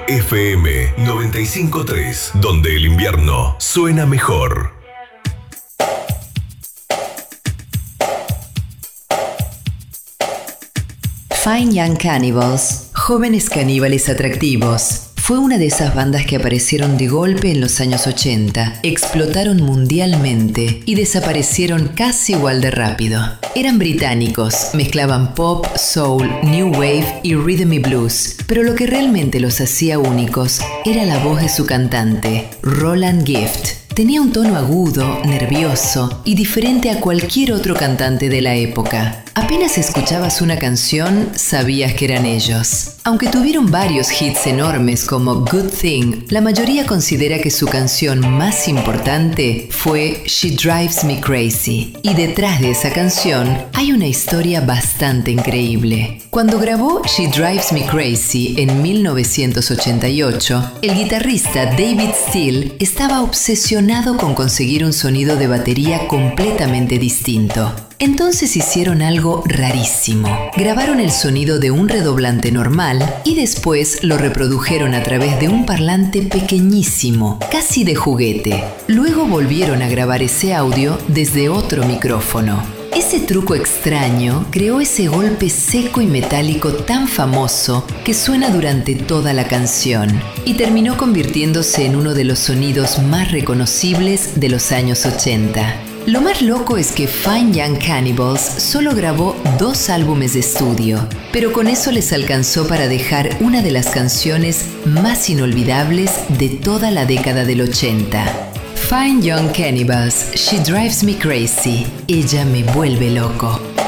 FM 95.3, donde el invierno suena mejor. Fine Young Cannibals, jóvenes caníbales atractivos, fue una de esas bandas que aparecieron de golpe en los años 80, explotaron mundialmente y desaparecieron casi igual de rápido. Eran británicos, mezclaban pop, soul, new wave y rhythm y blues, pero lo que realmente los hacía únicos era la voz de su cantante, Roland Gift. Tenía un tono agudo, nervioso y diferente a cualquier otro cantante de la época. Apenas escuchabas una canción, sabías que eran ellos. Aunque tuvieron varios hits enormes como Good Thing, la mayoría considera que su canción más importante fue She Drives Me Crazy. Y detrás de esa canción hay una historia bastante increíble. Cuando grabó She Drives Me Crazy en 1988, el guitarrista David Steele estaba obsesionado con conseguir un sonido de batería completamente distinto. Entonces hicieron algo rarísimo. Grabaron el sonido de un redoblante normal y después lo reprodujeron a través de un parlante pequeñísimo, casi de juguete. Luego volvieron a grabar ese audio desde otro micrófono. Ese truco extraño creó ese golpe seco y metálico tan famoso que suena durante toda la canción y terminó convirtiéndose en uno de los sonidos más reconocibles de los años 80. Lo más loco es que Fine Young Cannibals solo grabó 2 álbumes de estudio, pero con eso les alcanzó para dejar una de las canciones más inolvidables de toda la década del 80. Fine Young Cannibals, She Drives Me Crazy, ella me vuelve loco.